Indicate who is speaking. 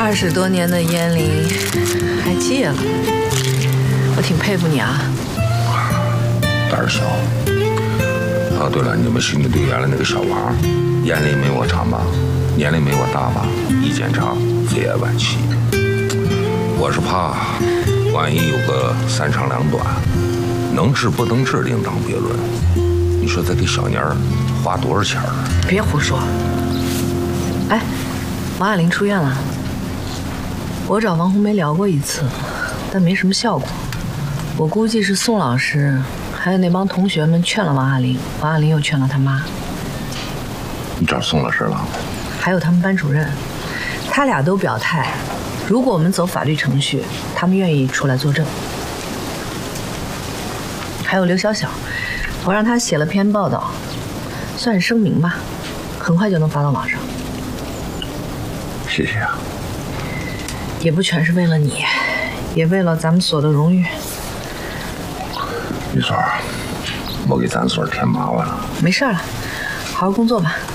Speaker 1: 20多年的烟龄还戒了，我挺佩服你啊。
Speaker 2: 胆儿小。啊，对了，你们刑警队员的那个小王，烟龄没我长吧，年龄没我大吧，一检查肺癌晚期。我是怕，万一有个3长2短，能治不能治另当别论。你说再给小年儿花多少钱啊？
Speaker 1: 别胡说。哎，王亚玲出院了，我找王红梅聊过一次，但没什么效果。我估计是宋老师还有那帮同学们劝了王亚玲，王亚玲又劝了他妈。
Speaker 2: 你找宋老师了？
Speaker 1: 还有他们班主任，他俩都表态，如果我们走法律程序，他们愿意出来作证。还有刘小小，我让他写了篇报道，算是声明吧，很快就能发到网上。
Speaker 2: 谢谢啊。
Speaker 1: 也不全是为了你，也为了咱们所的荣誉。
Speaker 2: 玉锁，我给咱所添麻烦了。
Speaker 1: 没事了，好好工作吧。